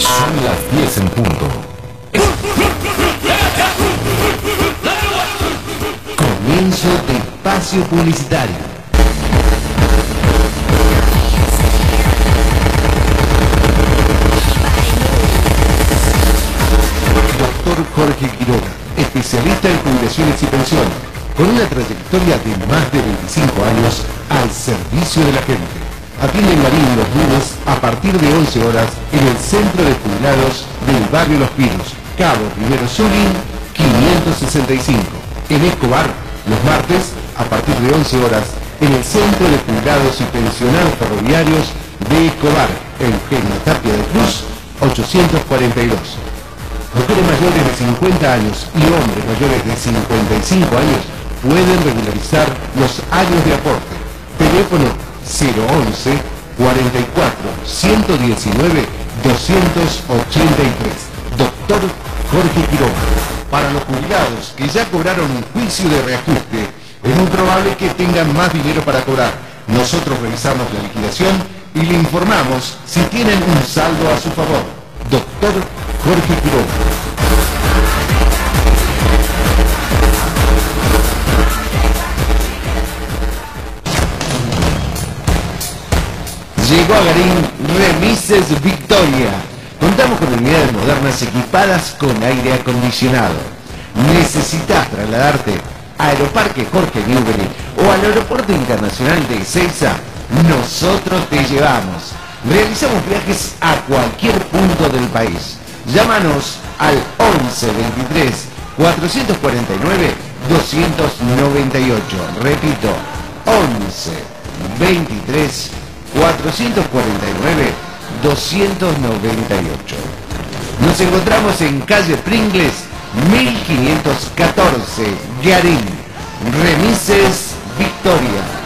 Son las 10 en punto. Comienzo de espacio publicitario. Doctor Jorge Quiroga, especialista en jubilaciones y pensiones, con una trayectoria de más de 25 años al servicio de la gente. Atiende en Marín los lunes a partir de 11 horas en el Centro de Jubilados del Barrio Los Pinos, Cabo Rivero Zulín, 565. En Escobar, los martes a partir de 11 horas en el Centro de Jubilados y Pensionados Ferroviarios de Escobar, Eugenio Tapia de Cruz, 842. Mujeres mayores de 50 años y hombres mayores de 55 años pueden regularizar los años de aporte. Teléfono 011 44 119 283. Doctor Jorge Quiroga. Para los jubilados que ya cobraron un juicio de reajuste, es muy probable que tengan más dinero para cobrar. Nosotros revisamos la liquidación y le informamos si tienen un saldo a su favor. Doctor Jorge Quiroga. Llegó a Garín Remises Victoria. Contamos con unidades modernas equipadas con aire acondicionado. ¿Necesitas trasladarte a Aeroparque Jorge Newbery o al Aeropuerto Internacional de Ezeiza? Nosotros te llevamos. Realizamos viajes a cualquier punto del país. Llámanos al 11 23 449 298. Repito, 11 23 449 298. Nos encontramos en calle Pringles 1514, Garín. Remises Victoria.